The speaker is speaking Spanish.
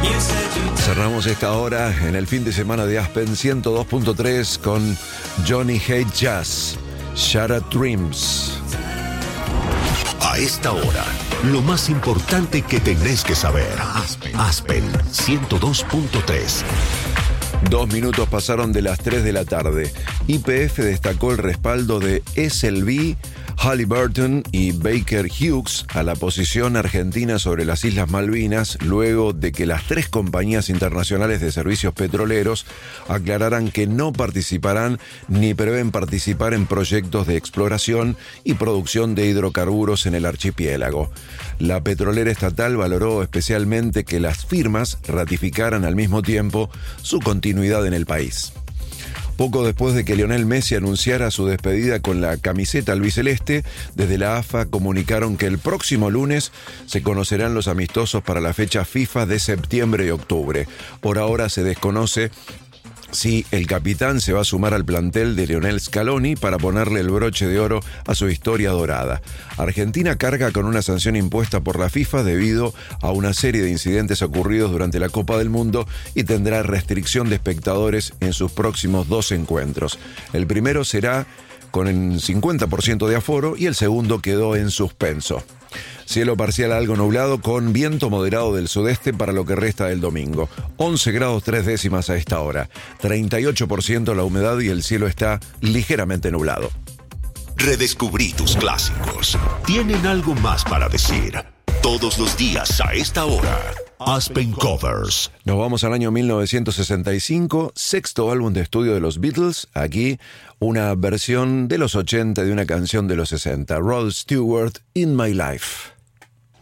Cerramos esta hora en el fin de semana de Aspen 102.3 con Johnny Hate Jazz, Shattered Dreams. A esta hora, lo más importante que tenés que saber. Aspen 102.3. 2 minutos pasaron de las 3 de la tarde. YPF destacó el respaldo de SLB, Halliburton y Baker Hughes a la posición argentina sobre las Islas Malvinas, luego de que las 3 compañías internacionales de servicios petroleros aclararan que no participarán ni prevén participar en proyectos de exploración y producción de hidrocarburos en el archipiélago. La petrolera estatal valoró especialmente que las firmas ratificaran al mismo tiempo su continuidad en el país. Poco después de que Lionel Messi anunciara su despedida con la camiseta albiceleste, desde la AFA comunicaron que el próximo lunes se conocerán los amistosos para la fecha FIFA de septiembre y octubre. Por ahora se desconoce si el capitán se va a sumar al plantel de Lionel Scaloni para ponerle el broche de oro a su historia dorada. Argentina carga con una sanción impuesta por la FIFA debido a una serie de incidentes ocurridos durante la Copa del Mundo y tendrá restricción de espectadores en sus próximos 2 encuentros. El primero será con el 50% de aforo y el segundo quedó en suspenso. Cielo parcial algo nublado con viento moderado del sudeste para lo que resta del domingo. 11 grados 3 décimas a esta hora. 38% la humedad y el cielo está ligeramente nublado. Redescubrí tus clásicos. Tienen algo más para decir. Todos los días a esta hora. Aspen Covers. Nos vamos al año 1965, sexto álbum de estudio de los Beatles. Aquí una versión de los 80 de una canción de los 60. Rod Stewart, In My Life.